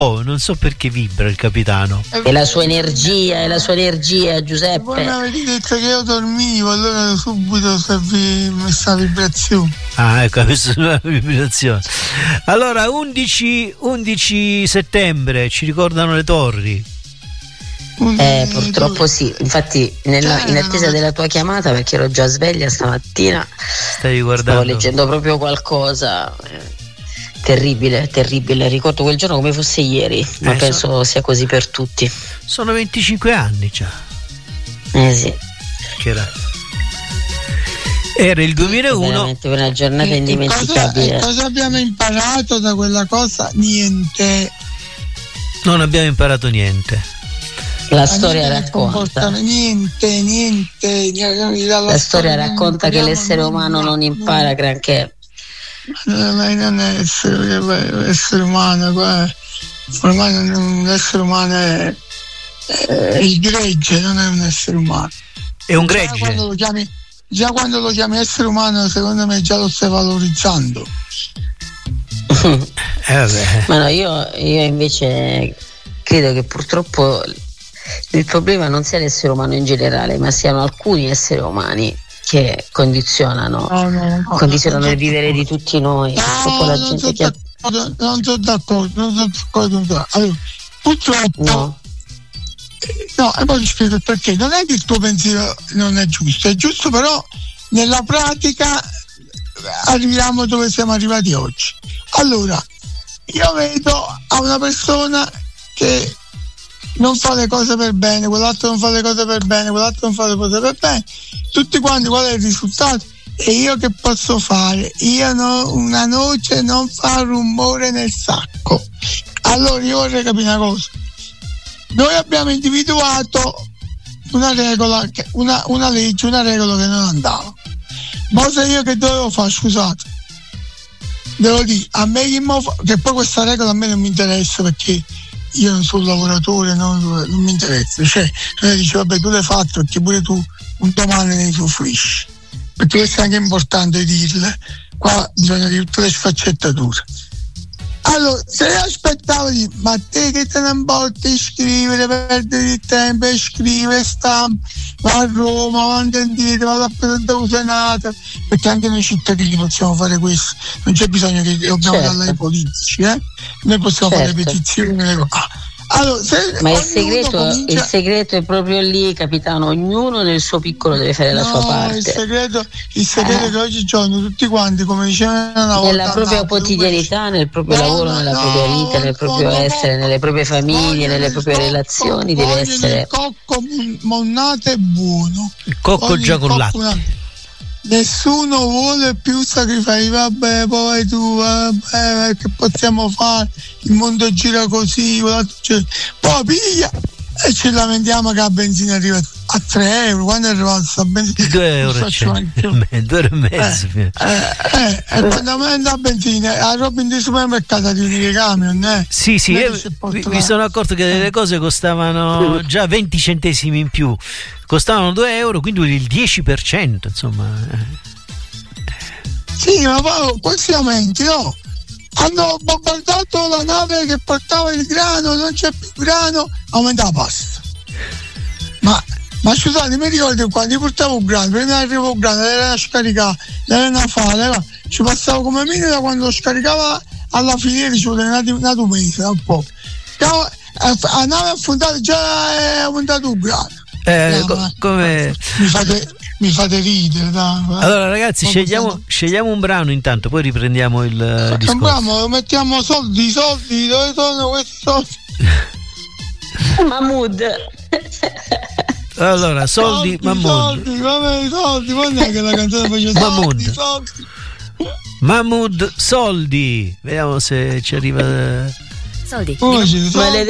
non so perché vibra il capitano. È la sua energia, Giuseppe. Voi mi avete detto che io dormivo, allora subito messa vibrazione. Ah, ecco, questa è una vibrazione. Allora, 11 settembre, ci ricordano le torri. Purtroppo sì, infatti in attesa della tua chiamata, perché ero già sveglia stamattina, stavo leggendo proprio qualcosa. Terribile, ricordo quel giorno come fosse ieri, ma penso sia così per tutti. Sono 25 anni già. Sì. Che era il 2001. Veramente una giornata indimenticabile. Cosa abbiamo imparato da quella cosa? Niente. Non abbiamo imparato niente. La storia racconta. Niente. La storia racconta che l'essere umano non impara granché. Non è essere umano, ormai l'essere umano è il gregge, non è un essere umano. È un gregge. Già quando lo chiami essere umano, secondo me già lo stai valorizzando. Ma no, io invece credo che purtroppo il problema non sia l'essere umano in generale, ma siano alcuni esseri umani che condizionano il vivere di tutti noi. Non sono d'accordo. Allora, purtroppo e poi ti spiego perché. Non è che il tuo pensiero non è giusto, però nella pratica arriviamo dove siamo arrivati oggi. Allora, io vedo a una persona che non fa le cose per bene, quell'altro non fa le cose per bene, quell'altro non fa le cose per bene, tutti quanti, qual è il risultato? E io che posso fare? Una noce non fa rumore nel sacco. Allora io vorrei capire una cosa. Noi abbiamo individuato una regola, una legge, una regola che non andava. Ma se io che dovevo fare, scusate, devo dire, a me che poi questa regola a me non mi interessa, perché io non sono un lavoratore, non mi interessa. Cioè, dice, vabbè, tu l'hai fatto perché pure tu un domani ne soffrisci. Perché questo è anche importante dirle. Qua bisogna dire tutte le sfaccettature. Allora, se io aspettavo di ma te che te ne importa di scrivere, perdere il tempo e scrivere, stampa, va a Roma, va indietro, vado a presentare un Senato, perché anche noi cittadini possiamo fare questo, non c'è bisogno che dobbiamo parlare ai politici, noi possiamo fare petizioni. Allora, ma il segreto è proprio lì, capitano, ognuno nel suo piccolo deve fare la sua parte. Il segreto è che oggigiorno tutti quanti, come dicevano una volta, nella propria quotidianità, nel proprio lavoro, nella propria vita, nel proprio essere, nelle proprie famiglie, nelle proprie relazioni, deve essere il cocco monnato e buono, il cocco già con latte. Nessuno vuole più sacrificare, vabbè, poi tu, vabbè, che possiamo fare? Il mondo gira così, poi piglia e ci lamentiamo che la benzina arriva a 3 euro. Quando è arrivata questa benzina? 2 euro, 2 euro e mezzo. Quando manda la benzina, la roba in supermercato arriva i camion, Sì, mi sono accorto che delle cose costavano già 20 centesimi in più. Costavano 2 euro, quindi il 10%, insomma. Sì, ma poi questi aumenti, no? Hanno bombardato la nave che portava il grano, non c'è più grano, aumenta la pasta. Ma scusate, mi ricordo quando portavo un grano, prima arrivava un grano, l'era scaricare, l'era fare, ci passavo come minimo da quando lo scaricava alla filiera, ci voleva un mese, un po'. La nave affondata già è aumentato un grano. Come mi fate ridere, dai. Allora ragazzi, scegliamo un brano intanto, poi riprendiamo il discorso. Mettiamo soldi, dove sono questi soldi? Mahmood. Allora, soldi, Mahmood. Soldi, quando è che la canzone faceva Mahmood. soldi? Mahmood, soldi. Vediamo se ci arriva. Soldi. Maledetto